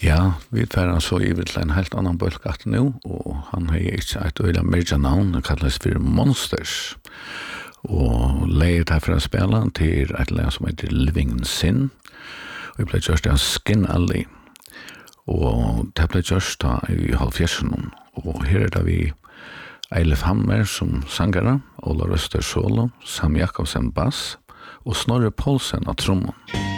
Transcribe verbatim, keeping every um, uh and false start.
Ja, vi færer så i til en helt annan bølgatt nu, og han har ikke et øyla merja navn, det kalles for Monsters. Og leiet her for å spille til et leie som heter Living Sin, og vi ble gjørst av Skin Alley. Og det ble gjørst da i halvfjersen, og her er det vi Eilif Hammer som sangere, Ola Røster solo, Sam Jakobsen bass, og Snorre Poulsen av trommen.